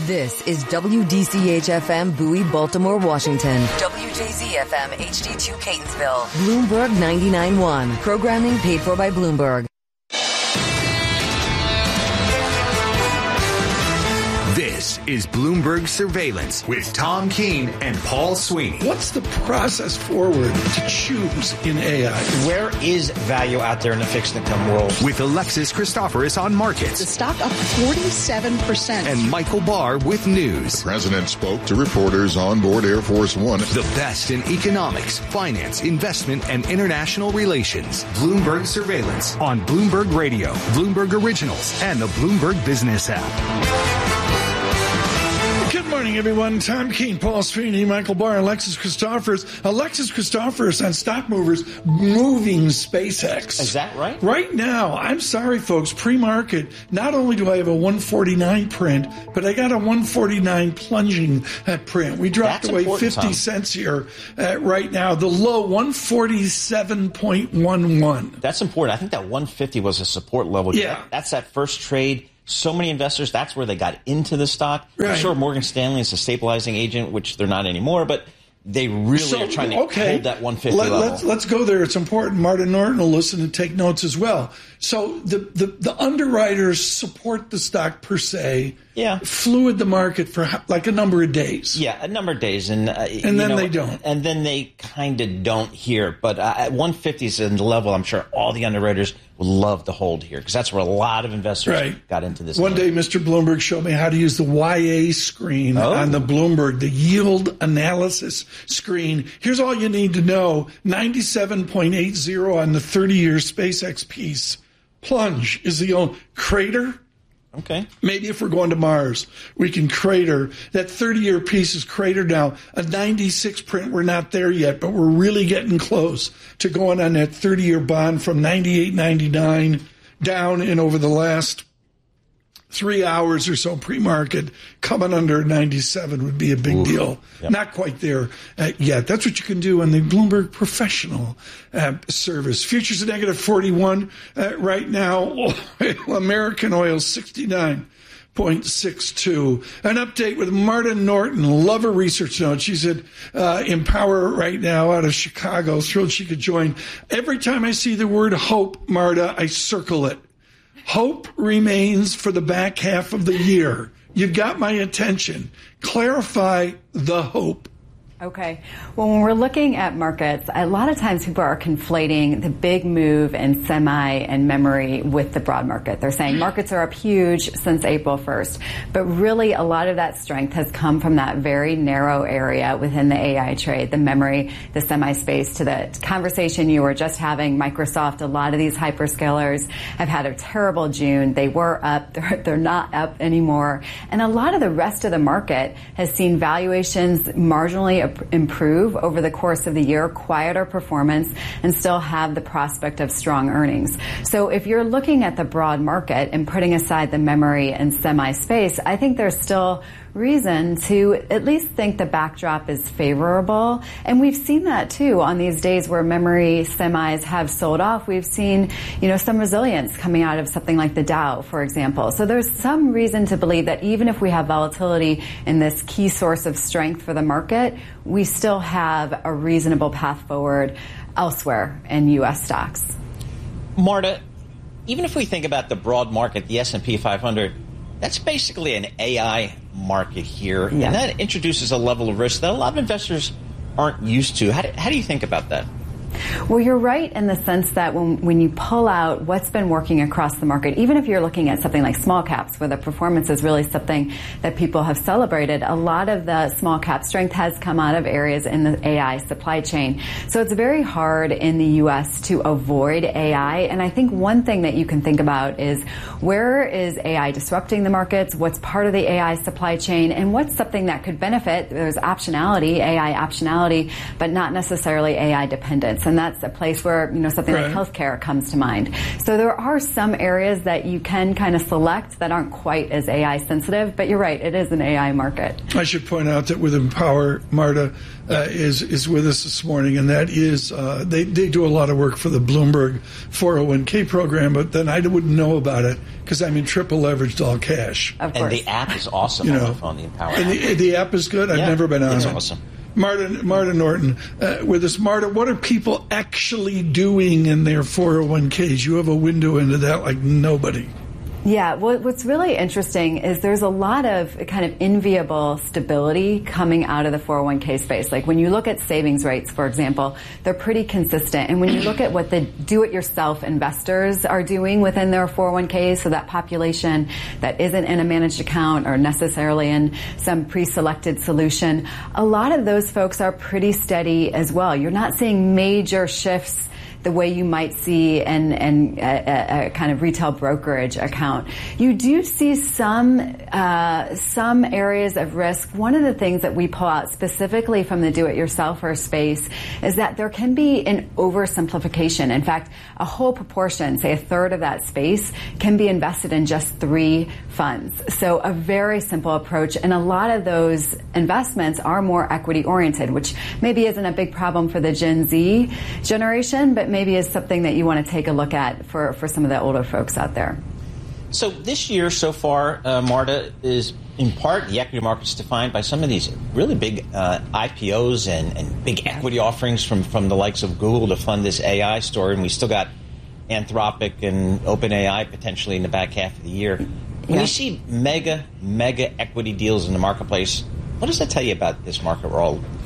This is WDCH-FM Bowie, Baltimore, Washington. WJZ-FM HD2 Catonsville. Bloomberg 99.1. Programming paid for by Bloomberg. This is Bloomberg Surveillance with Tom Keene and Paul Sweeney. What's the process forward to choose in AI? Where is value out there in the fixed income world? With Alexis Christoforous on markets. The stock up 47%. And Michael Barr with news. The president spoke to reporters on board Air Force One. The best in economics, finance, investment, and international relations. Bloomberg Surveillance on Bloomberg Radio, Bloomberg Originals, and the Bloomberg Business app. Good morning, everyone. Tom Keene, Paul Sweeney, Michael Barr, Alexis Christoforous. Alexis Christoforous on Stock Movers moving SpaceX. Is that right? Right now, I'm sorry, folks, pre-market, not only do I have a 149 print, but I got a 149 plunging print. We dropped away 50 cents here right now. The low, 147.11. That's important. I think that 150 was a support level. Yeah. That's that first trade. So many investors, that's where they got into the stock. Right. I'm sure Morgan Stanley is a stabilizing agent, which they're not anymore, but they really are trying to hold that 150 level. Let's go there. It's important. Martin Norton will listen and take notes as well. So the underwriters support the stock per se. Yeah. Fluid the market for like a number of days. Yeah, a number of days. And then they don't. And then they kind of don't here. But at 150 is the level I'm sure all the underwriters would love to hold here because that's where a lot of investors got into this. One day, Mr. Bloomberg showed me how to use the YA screen on the Bloomberg, the yield analysis screen. Here's all you need to know. 97.80 on the 30-year SpaceX piece. Plunge is the old crater. Okay. Maybe if we're going to Mars, we can crater. That 30-year piece is cratered now. A 96 print, we're not there yet, but we're really getting close to going on that 30-year bond from 98.99 down in over the last 3 hours or so pre-market. Coming under 97 would be a big deal. Yep. Not quite there yet. That's what you can do on the Bloomberg Professional service. Futures are negative 41 right now. American oil 69.62. An update with Marta Norton, love her research note. She's at Empower right now out of Chicago. Thrilled she could join. Every time I see the word hope, Marta, I circle it. Hope remains for the back half of the year. You've got my attention. Clarify the hope. Okay. Well, when we're looking at markets, a lot of times people are conflating the big move in semi and memory with the broad market. They're saying markets are up huge since April 1st. But really, a lot of that strength has come from that very narrow area within the AI trade, the memory, the semi space. To the conversation you were just having, Microsoft, a lot of these hyperscalers have had a terrible June. They were up. They're not up anymore. And a lot of the rest of the market has seen valuations marginally improve over the course of the year, quieter performance, and still have the prospect of strong earnings. So if you're looking at the broad market and putting aside the memory and semi space, I think there's still reason to at least think the backdrop is favorable. And we've seen that too on these days where memory semis have sold off. We've seen, some resilience coming out of something like the Dow, for example. So there's some reason to believe that even if we have volatility in this key source of strength for the market, we still have a reasonable path forward elsewhere in U.S. stocks. Marta, even if we think about the broad market, the S&P 500, that's basically an AI market here, and that introduces a level of risk that a lot of investors aren't used to. How do you think about that? Well, you're right in the sense that when you pull out what's been working across the market, even if you're looking at something like small caps, where the performance is really something that people have celebrated, a lot of the small cap strength has come out of areas in the AI supply chain. So it's very hard in the U.S. to avoid AI. And I think one thing that you can think about is where is AI disrupting the markets? What's part of the AI supply chain? And what's something that could benefit? There's optionality, AI optionality, but not necessarily AI dependent. and that's a place where, something like healthcare comes to mind. So there are some areas that you can kind of select that aren't quite as AI sensitive, but you're right, it is an AI market. I should point out that with Empower, Marta is with us this morning, and that is, they do a lot of work for the Bloomberg 401k program, but then I wouldn't know about it because I'm in triple leveraged all cash. Of course. And the app is awesome on the phone, the Empower app. And the app is good? I've never been on it. It's awesome. Marta Norton with us. Marta, what are people actually doing in their 401ks? You have a window into that like nobody. Yeah, what's really interesting is there's a lot of kind of enviable stability coming out of the 401k space. Like when you look at savings rates, for example, they're pretty consistent. And when you look at what the do-it-yourself investors are doing within their 401ks, so that population that isn't in a managed account or necessarily in some pre-selected solution, a lot of those folks are pretty steady as well. You're not seeing major shifts the way you might see in a kind of retail brokerage account. You do see some areas of risk. One of the things that we pull out specifically from the do-it-yourselfer space is that there can be an oversimplification. In fact, a whole proportion, say a third of that space, can be invested in just 3 funds. So a very simple approach, and a lot of those investments are more equity-oriented, which maybe isn't a big problem for the Gen Z generation, but maybe is something that you want to take a look at for some of the older folks out there. So this year so far, Marta, is in part the equity market's defined by some of these really big IPOs and big equity offerings from the likes of Google to fund this AI story, and we still got Anthropic and OpenAI potentially in the back half of the year. When you see mega equity deals in the marketplace, what does that tell you about this market we're all